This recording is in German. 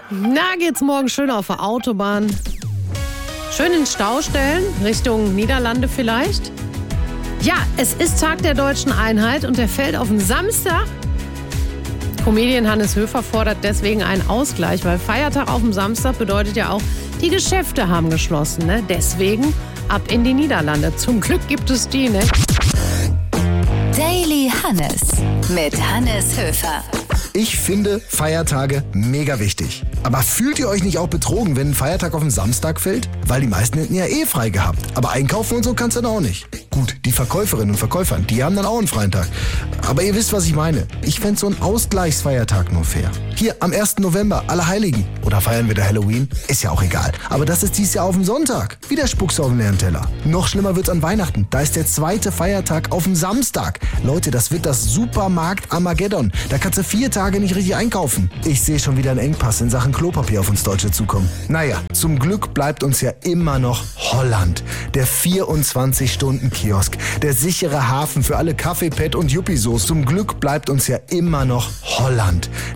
Na, geht's morgen schön auf der Autobahn? Schön in Stau stellen, Richtung Niederlande vielleicht? Ja, es ist Tag der Deutschen Einheit und der fällt auf den Samstag. Comedian Hannes Höfer fordert deswegen einen Ausgleich, weil Feiertag auf dem Samstag bedeutet ja auch, die Geschäfte haben geschlossen. Ne? Deswegen ab in die Niederlande. Zum Glück gibt es die, ne? Daily Hannes mit Hannes Höfer. Ich finde Feiertage mega wichtig. Aber fühlt ihr euch nicht auch betrogen, wenn ein Feiertag auf den Samstag fällt? Weil die meisten hätten ja frei gehabt. Aber einkaufen und so kannst du dann auch nicht. Gut, die Verkäuferinnen und Verkäufer, die haben dann auch einen freien Tag. Aber ihr wisst, was ich meine. Ich fände so einen Ausgleichsfeiertag nur fair. Hier am 1. November, Allerheiligen. Oder feiern wir da Halloween? Ist ja auch egal. Aber das ist dieses Jahr auf dem Sonntag. Wieder spuckst du auf den leeren Teller. Noch schlimmer wird's an Weihnachten. Da ist der zweite Feiertag auf dem Samstag. Leute, das wird das Supermarkt Armageddon. Da kannst du 4 Tage nicht richtig einkaufen. Ich sehe schon wieder einen Engpass in Sachen Klopapier auf uns Deutsche zukommen. Naja, zum Glück bleibt uns ja immer noch Holland. Der 24-Stunden-Kiosk. Der sichere Hafen für alle Kaffeepad und Yuppisos. Zum Glück bleibt uns ja immer noch Holland.